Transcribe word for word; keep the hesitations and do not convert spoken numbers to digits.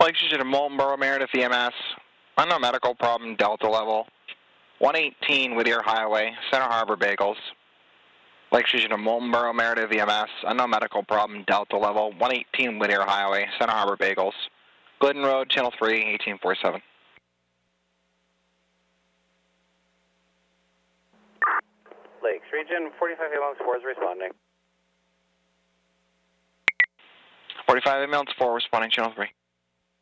Lakes Region of Molten Borough, Meredith E M S. Unknown medical problem, Delta level. one eighteen Whittier Highway, Center Harbor Bagels. Lakes Region of Molten Borough, Meredith E M S. Unknown medical problem, Delta level. one eighteen Whittier Highway, Center Harbor Bagels. Glidden Road, Channel three, eighteen forty-seven. Lakes Region, forty-five ambulance four is responding. forty-five ambulance four responding, Channel three.